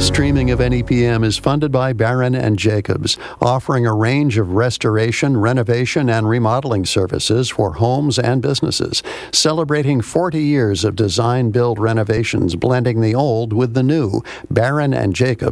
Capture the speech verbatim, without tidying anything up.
Streaming of N E P M is funded by Barron and Jacobs, offering a range of restoration, renovation, and remodeling services for homes and businesses, celebrating forty years of design-build renovations, blending the old with the new. Barron and Jacobs